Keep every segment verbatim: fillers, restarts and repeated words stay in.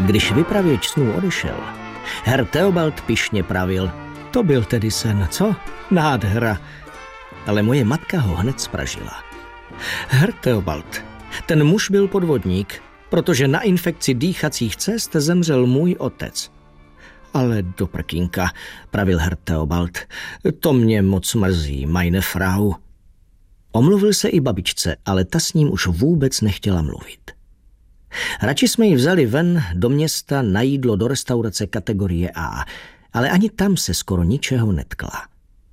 Když vypravěč snů odešel, herr Theobald pyšně pravil: to byl tedy sen, co? Nádhera. Ale moje matka ho hned spražila. Herr Theobald, ten muž byl podvodník, protože na infekci dýchacích cest zemřel můj otec. Ale do prkínka, pravil herr Theobald, to mě moc mrzí, meine Frau. Omluvil se i babičce, ale ta s ním už vůbec nechtěla mluvit. Radši jsme ji vzali ven do města na jídlo do restaurace kategorie A, ale ani tam se skoro ničeho netkla.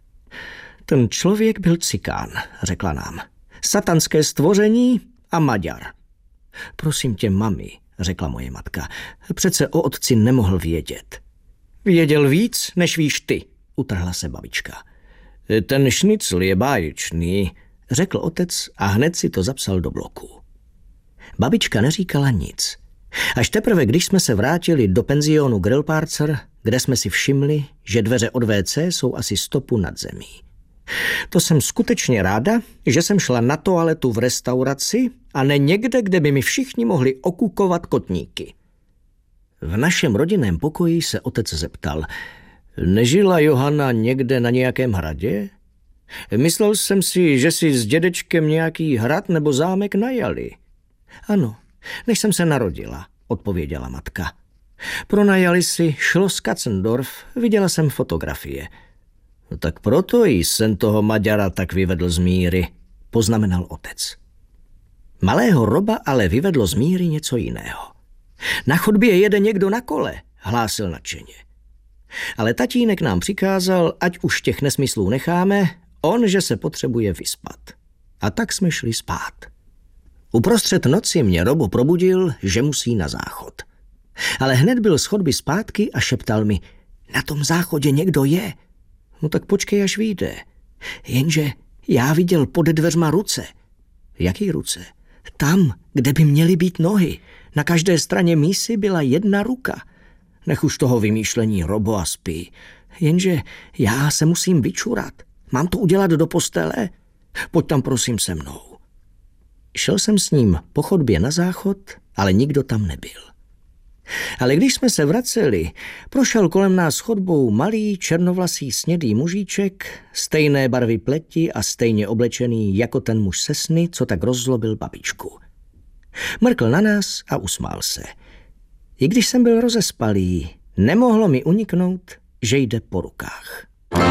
Ten člověk byl cikán, řekla nám. Satanské stvoření a Maďar. Prosím tě, mami, řekla moje matka, přece o otci nemohl vědět. Věděl víc, než víš ty, utrhla se babička. Ten šnicl je báječný, řekl otec a hned si to zapsal do bloku. Babička neříkala nic. Až teprve, když jsme se vrátili do penzionu Grillparzer, kde jsme si všimli, že dveře od vé cé jsou asi stopu nad zemí. To jsem skutečně ráda, že jsem šla na toaletu v restauraci a ne někde, kde by mi všichni mohli okukovat kotníky. V našem rodinném pokoji se otec zeptal: nežila Johana někde na nějakém hradě? Myslel jsem si, že si s dědečkem nějaký hrad nebo zámek najali. Ano, než jsem se narodila, odpověděla matka. Pronajali si Schloss Katzendorf, viděla jsem fotografie. No tak proto jí sen toho Maďara tak vyvedl z míry, poznamenal otec. Malého Roba ale vyvedlo z míry něco jiného. Na chodbě jede někdo na kole, hlásil nadšeně. Ale tatínek nám přikázal, ať už těch nesmyslů necháme, on, že se potřebuje vyspat. A tak jsme šli spát. Uprostřed noci mě Robo probudil, že musí na záchod. Ale hned byl z chodby zpátky a šeptal mi: na tom záchodě někdo je. No tak počkej, až vyjde. Jenže já viděl pod dveřma ruce. Jaký ruce? Tam, kde by měly být nohy. Na každé straně mísy byla jedna ruka. Nech už toho vymýšlení, Robo, a spí. Jenže já se musím vyčurat. Mám to udělat do postele? Pojď tam prosím se mnou. Šel jsem s ním po chodbě na záchod, ale nikdo tam nebyl. Ale když jsme se vraceli, prošel kolem nás chodbou malý černovlasý snědý mužíček, stejné barvy pleti a stejně oblečený jako ten muž se sny, co tak rozzlobil babičku. Mrkl na nás a usmál se. I když jsem byl rozespalý, nemohlo mi uniknout, že jde po rukách.